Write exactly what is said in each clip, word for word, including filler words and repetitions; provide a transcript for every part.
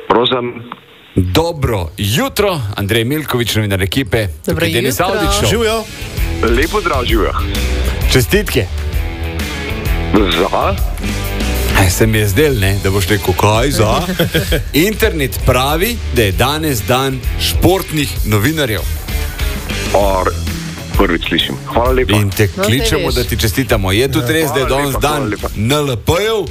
Prosim. Dobro jutro, Andrej Milković, novinar ekipe. Dobro jutro. Živijo. Lepo zdrav, živijo. Čestitke. Za? Aj, se mi je zdel, ne, da boš rekel, kaj za? Internet pravi, da je danes dan športnih novinarjev. Or, prvič slišim. Hvala lepa. In te No, kličemo, saj veš. da ti čestitamo. Je tudi res, da je Hvala danes lepa, dan hvala lepa. N L P-jev?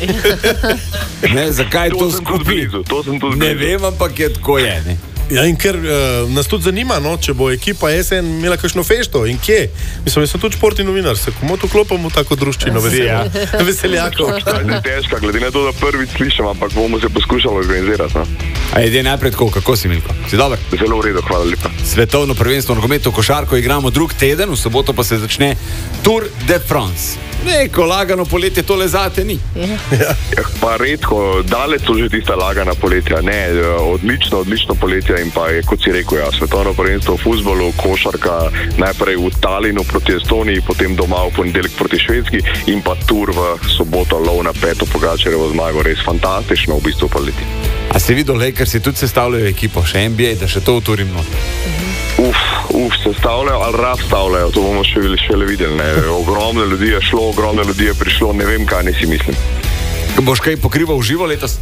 Ne, zakaj To to sem tudi skupaj? blizu, to sem tudi Ne blizu. vem, ampak je tako je, ne. Ja, in ker uh, nas tudi zanima, no, če bo ekipa S N imela kakšno fešto in kje. Mislim, jaz sem tudi športni novinar, se komu to klopamo tako druščino Ja. veseljakov. To je težka, glede na to, da prvič slišim, ampak bomo se poskušali organizirati. No? A je najprej tako, kako si, Milko? Si dober? Zelo v redu, hvala lepa. Svetovno prvenstvo v nogometu košarko igramo drug teden, v soboto pa se začne Tour de France. Neko lagano poletje tole zate ni. Ja, pa redko, daleč so že tista lagana poletja. Ne, odlično, odlično poletje in pa je, kot si rekel, ja, svetovno prvenstvo v fuzbolu, košarka, najprej v Talinu proti Estoniji, potem doma v ponedeljek proti Švedski in pa tur v soboto, lov na peto Pogačarjevo zmago. Res fantastično v bistvu poletje. A si videl, Lakers si tudi sestavljajo ekipo, še N B A, da še to uturim not. Uf, uf, se stavljajo ali razstavljajo, to bomo še, še le videli. Ne. Ogromno ljudi je šlo, ogromno ljudi je prišlo, ne vem, kaj ne si mislim. Boš kaj pokrival v živo letos?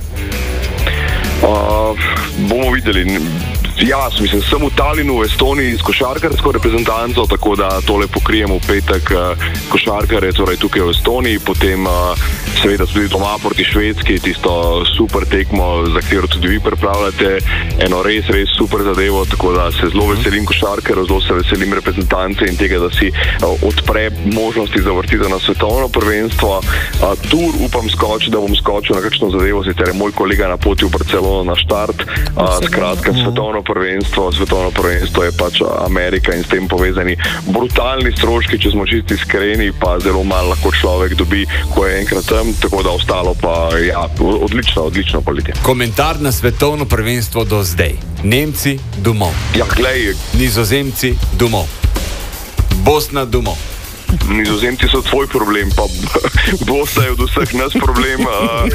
Uh, bomo videli. Ja, mislim, sem v Talinu, v Estoniji s košarkarsko reprezentanco, tako da tole pokrijemo v petek uh, košarkare, torej tukaj v Estoniji, potem uh, seveda tudi doma proti Švedski, tisto super tekmo, za katero tudi vi pripravljate, eno res, res super zadevo, tako da se zelo veselim košarkarjev, zelo se veselim reprezentance in tega, da si uh, odpre možnosti za vrtitev na svetovno prvenstvo. Uh, tur upam skoči, da bom skočil na kakšno zadevo, sicer je moj kolega na poti v Barcelono na štart, uh, skratka svetovno prvenstvo, svetovno prvenstvo je pač Amerika in s tem povezani brutalni stroški, če smo čisti iskreni, pa zelo malo lahko človek dobi, ko je enkrat tam, tako da ostalo pa, ja, odlično, odlično poletje. Komentar na svetovno prvenstvo do zdaj. Nemci domov, Ja, glej, Nizozemci domov, Bosna domov. Nizozemci so tvoj problem, pa Bosna je od vseh nas problem. Uh,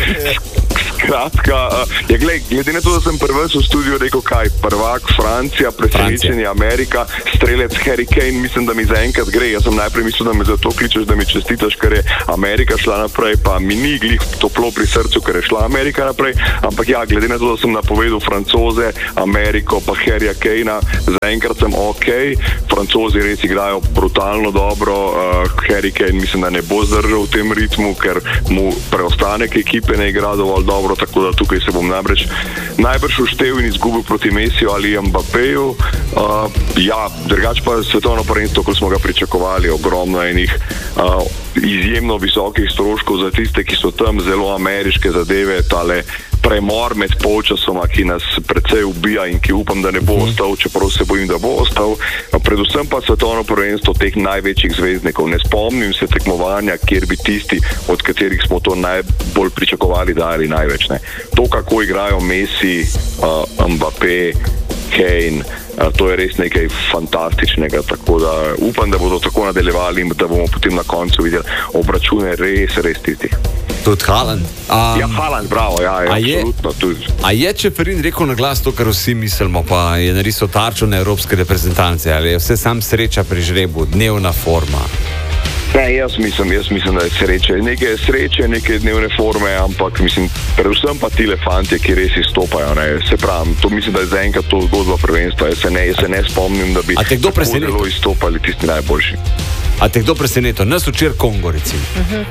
skratka, uh, ja, glej, glede na to, da sem prvec v studiu rekel, kaj, prvak Francija, presenečenje Amerika, strelec Harry Kane, mislim, da mi zaenkrat gre. Jaz sem najprej mislil, da me zato kličeš, da mi čestitaš, ker je Amerika šla naprej, pa mi ni glih toplo pri srcu, ker je šla Amerika naprej, ampak ja, glede na to, da sem napovedal Francoze, Ameriko, pa Harryja Kanea, zaenkrat sem ok, Francozi res igrajo brutalno dobro, uh, Harry Kane mislim, da ne bo zdržal v tem ritmu, ker mu preostanek ekipe ne igra dovolj dobro, tako da tukaj se bom najbrž, najbrž uštev in izgubil proti Messiju ali Mbappéju. Uh, ja, drugač pa svetovno prvenstvo, kot smo ga pričakovali, ogromno enih uh, izjemno visokih stroškov za tiste, ki so tam, zelo ameriške zadeve, tale premor med polčasoma, ki nas precej ubija in ki upam, da ne bo ostal, čeprav se bojim, da bo ostal. Predvsem pa svetovno prvenstvo teh največjih zvezdnikov. Ne spomnim se tekmovanja, kjer bi tisti, od katerih smo to najbolj pričakovali, dali največ. Ne. To, kako igrajo Messi, uh, Mbappé, Kane, uh, to je res nekaj fantastičnega, tako da upam, da bodo tako nadaljevali in da bomo potem na koncu videli obračune res, res tistih. Tudi Haaland. Um, Ja, Haaland, bravo, ja, ja a je- absolutno tudi. A je Čeferin rekel na glas to, kar vsi mislimo, pa je narisal tarčo na evropske reprezentance, ali je vse sam sreča pri žrebu, dnevna forma? Ne, jaz mislim, jaz mislim, da je sreče. Nekaj je sreče, nekaj dnevne forme, ampak mislim, predvsem pa tile fantje, ki res izstopajo. Ne. Se pravim, to mislim, da je zaenkrat to zgodba prvenstva. Jaz se ne, jaz se ne spomnim, da bi A te kdo tako preseneti? zelo izstopali tisti najboljši. A te kdo presenetil? Nas včeraj Kongo, recimo.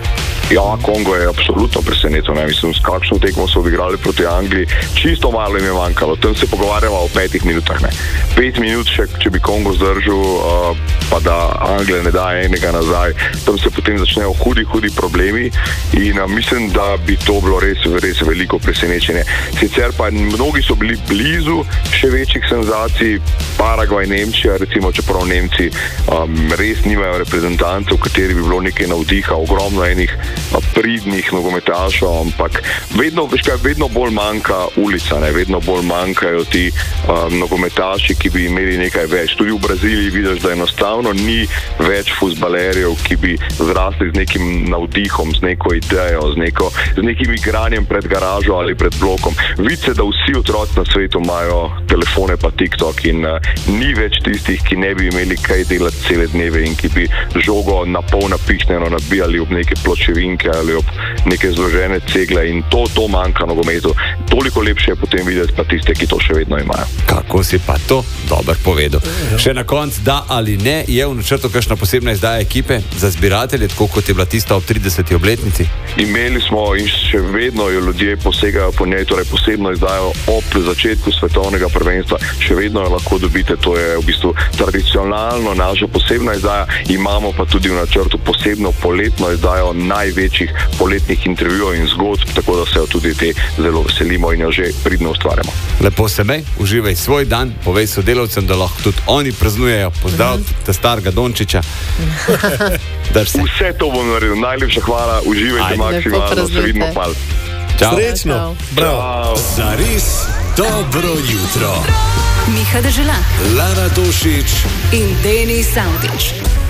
Ja, Kongo je absolutno presenetil. Ne. Mislim, s kakšno tekmo so odigrali proti Angliji, čisto malo jim je manjkalo. Tam se pogovarjava o petih minutah. Ne. Pet minut, še, če bi Kongo zdržal, uh, pa da Anglija ne da enega nazaj, tam se potem začnejo hudi, hudi problemi in uh, mislim, da bi to bilo res, res veliko presenečenje. Sicer pa mnogi so bili blizu še večjih senzacij, Paragvaj, Nemčija, recimo, čeprav Nemci um, res nimajo reprezentacije reprezentance, v kateri bi bilo nekaj navdiha, ogromno enih pridnih nogometašov, ampak vedno, veš kaj, vedno bolj manjka ulica, ne? Vedno bolj manjkajo ti um, nogometaši, ki bi imeli nekaj več. Tudi v Braziliji vidiš, da enostavno ni več fuzbalerjev, ki bi zrasli z nekim navdihom, z neko idejo, z, neko, z nekim igranjem pred garažo ali pred blokom. Vidi se, da vsi otroci na svetu imajo telefone pa TikTok in uh, ni več tistih, ki ne bi imeli kaj delati cele dneve in ki bi žogo na pol napihnjeno nabijali ob neke pločevinke ali ob neke zložene cegle in to, to manjka nogometu. Toliko lepše je potem videti pa tiste, ki to še vedno imajo. Kako si pa to dober povedal. Ja. Še na koncu, da ali ne, je v načrtu kakšna posebna izdaja ekipe za zbiratelje, tako kot je bila tista ob trideseti obletnici? Imeli smo in še vedno jo ljudje posegajo po njej, torej posebno izdajo ob začetku svetovnega prvenstva. Še vedno jo lahko dobite, to je v bistvu tradicionalno naša posebna izdaja. Imamo pa tudi v načrtu posebno poletno izdajo največjih poletnih intervjujev in zgodb, tako da se jo tudi te zelo veselimo in jo že pridno ustvarjamo. Lepo se mej, uživaj svoj dan, povej sodelavcem, da lahko tudi oni praznujejo. Pozdrav mm-hmm. te starega Dončića. Vse to bom naredil. Najlepša hvala, uživajte maksimalno, se vidimo pal. Čau. Srečno. Bravo. Zares dobro jutro. Miha Dežela, Lara Tošić in Denis Savdić.